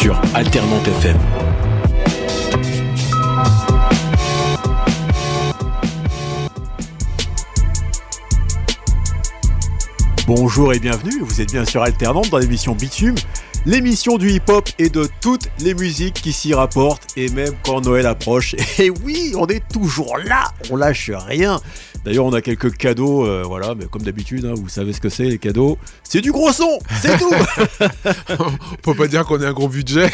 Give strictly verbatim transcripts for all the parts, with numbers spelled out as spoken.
sur Alternante F M. Bonjour et bienvenue, vous êtes bien sur Alternante dans l'émission Bitume, l'émission du hip-hop et de toutes les musiques qui s'y rapportent, et même quand Noël approche. Et oui, on est toujours là, on lâche rien. D'ailleurs, on a quelques cadeaux, euh, voilà, mais comme d'habitude, hein, vous savez ce que c'est les cadeaux. C'est du gros son, c'est tout. On peut pas dire qu'on ait un gros budget.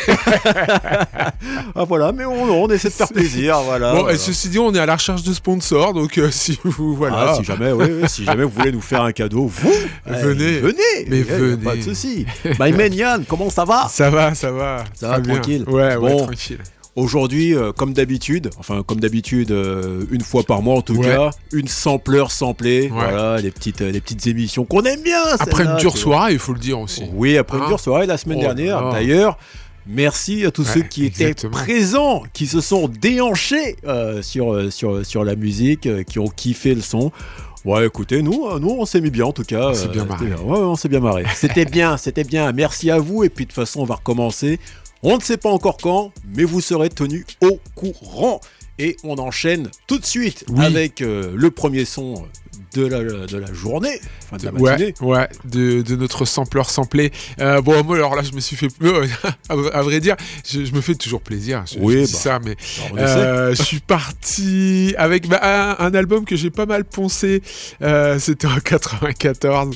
Ah voilà, mais on, on essaie de faire plaisir, voilà. Bon, voilà. et ceci dit, on est à la recherche de sponsors, donc euh, si vous, voilà. Ah, si jamais, oui, oui, si jamais vous voulez nous faire un cadeau, vous, venez, eh, venez, mais eh, venez, pas de souci. My man Yann, comment ça va? Ça va, ça va, ça va, bien. tranquille. Ouais, ouais, bon. tranquille. Aujourd'hui, euh, comme d'habitude, enfin comme d'habitude, euh, une fois par mois en tout ouais. cas, une sampleur samplée, ouais. Voilà, les petites, euh, les petites émissions qu'on aime bien. Après une dure soirée, il faut le dire aussi. Oui, après hein une dure soirée la semaine oh, dernière. Oh. D'ailleurs, merci à tous ouais, ceux qui exactement. étaient présents, qui se sont déhanchés euh, sur, euh, sur, sur la musique, euh, qui ont kiffé le son. Ouais, écoutez, nous, nous, on s'est mis bien en tout cas. On s'est bien marré. Ouais, on s'est bien marré. C'était bien, c'était bien. Merci à vous. Et puis de toute façon, on va recommencer. On ne sait pas encore quand, mais vous serez tenus au courant. Et on enchaîne tout de suite oui. avec euh, le premier son de la, de la journée, enfin de la matinée. Ouais, ouais de, de notre sampleur samplé. Euh, bon, moi, alors là, je me suis fait... à, à vrai dire, je, je me fais toujours plaisir. Je, oui, je bah, dis ça, mais euh, je suis parti avec bah, un, un album que j'ai pas mal poncé. Euh, c'était en quatre-vingt-quatorze,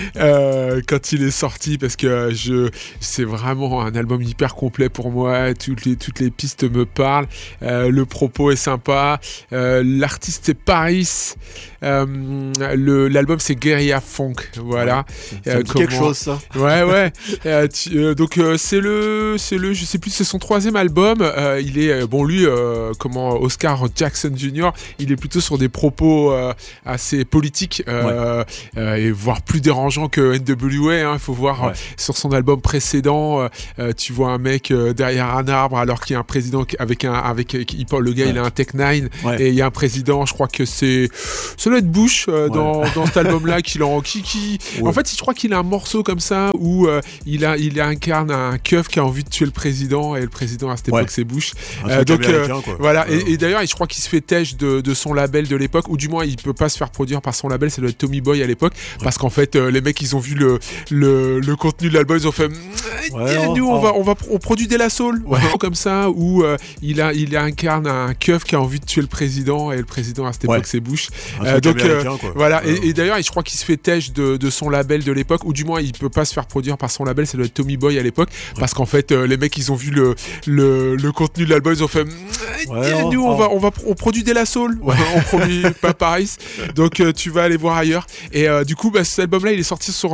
euh, quand il est sorti, parce que je, c'est vraiment un album hyper complet pour moi. Toutes les, toutes les pistes me parlent. Euh, le propos est sympa. Euh, l'artiste, c'est Paris. Euh, le, l'album c'est Guerilla Funk, voilà. Ouais, ça me dit comment... quelque chose ça. Ouais ouais. euh, tu, euh, donc euh, c'est le, c'est le, je sais plus, c'est son troisième album. Euh, il est bon lui, euh, comment Oscar Jackson Junior Il est plutôt sur des propos euh, assez politiques euh, ouais. euh, et voire plus dérangeants que N W A. Il hein, faut voir ouais. euh, sur son album précédent, euh, tu vois un mec euh, derrière un arbre alors qu'il y a un président avec un, avec, il parle, le gars ouais. il a un Tech nine ouais. et il y a un président. Je crois que c'est, ça doit être Bush. Euh, ouais. Dans, dans cet album-là, qu'il en, qui, qui... Ouais. En fait, je crois qu'il a un morceau comme ça où euh, il, a, il incarne un keuf qui a envie de tuer le président et le président à cette époque ouais. c'est Bush. Euh, donc euh, voilà. Ouais. Et, et d'ailleurs, je crois qu'il se fait têche de, de son label de l'époque, ou du moins, il peut pas se faire produire par son label. Ça doit être Tommy Boy à l'époque, ouais. parce qu'en fait, euh, les mecs, ils ont vu le, le, le contenu de l'album, ils ont fait. Ouais, nous, on, on va, on va, on produit De La Soul, ouais. comme ça où euh, il a, il incarne un keuf qui a envie de tuer le président et le président à cette époque, ouais. c'est Bush. Euh, donc euh, voilà. Et, et d'ailleurs, je crois qu'il se fait têche de, de son label de l'époque, ou du moins, il peut pas se faire produire par son label. Ça doit être Tommy Boy à l'époque, ouais. parce qu'en fait, euh, les mecs, ils ont vu le, le, le contenu de l'album, ils ont fait. Ouais, nous, on, on va, on va, on produit De La Soul, ouais. on produit pas Paris. Donc, euh, tu vas aller voir ailleurs. Et euh, du coup, bah, cet album-là, il est sorti sur